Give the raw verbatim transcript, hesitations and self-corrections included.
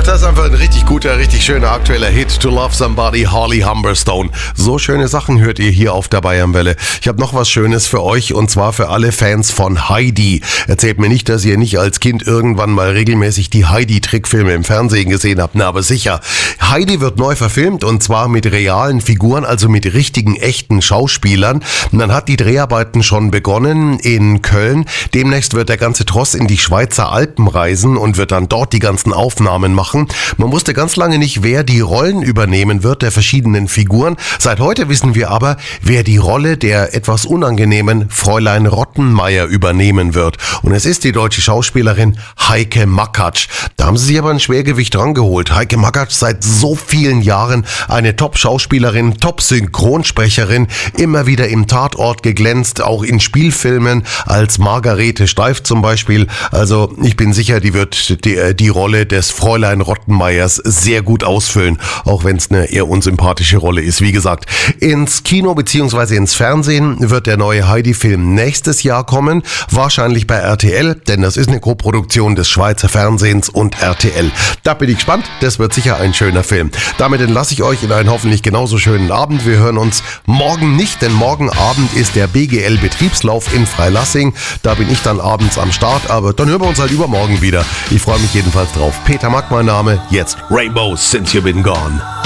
das ist einfach ein richtig guter, richtig schöner aktueller Hit. To Love Somebody, Holly Humberstone. So schöne Sachen hört ihr hier auf der Bayernwelle. Ich habe noch was Schönes für euch und zwar für alle Fans von Heidi. Erzählt mir nicht, dass ihr nicht als Kind irgendwann mal regelmäßig die Heidi-Trickfilme im Fernsehen gesehen habt. Na, aber sicher. Heidi wird neu verfilmt und zwar mit realen Figuren, also mit richtigen, echten Schauspielern. Und dann hat die Dreharbeiten schon begonnen in Köln. Demnächst wird der ganze Tross in die Schweizer Alpen reisen und wird dann dort die ganzen Aufnahmen machen. Man wusste ganz lange nicht, wer die Rollen übernehmen wird der verschiedenen Figuren. Seit heute wissen wir aber, wer die Rolle der etwas unangenehmen Fräulein Rottenmeier übernehmen wird. Und es ist die deutsche Schauspielerin Heike Makatsch. Da haben sie sich aber ein Schwergewicht rangeholt. Heike Makatsch seit so vielen Jahren eine Top-Schauspielerin, Top-Synchronsprecherin, immer wieder im Tatort geglänzt, auch in Spielfilmen als Margarete Steif zum Beispiel. Also ich bin sicher, die wird die, die Rolle des Fräulein Rottenmeiers sehr gut ausfüllen, auch wenn es eine eher unsympathische Rolle ist. Wie gesagt, ins Kino bzw. ins Fernsehen wird der neue Heidi-Film nächstes Jahr kommen, wahrscheinlich bei R T L, denn das ist eine Koproduktion des Schweizer Fernsehens und R T L. Da bin ich gespannt, das wird sicher ein schöner Film. Damit entlasse ich euch in einen hoffentlich genauso schönen Abend. Wir hören uns morgen nicht, denn morgen Abend ist der B G L-Betriebslauf in Freilassing. Da bin ich dann abends am Start, aber dann hören wir uns halt übermorgen wieder. Ich freue mich jedenfalls drauf. Peter Mack mein Name, jetzt Rainbow Since You've Been Gone.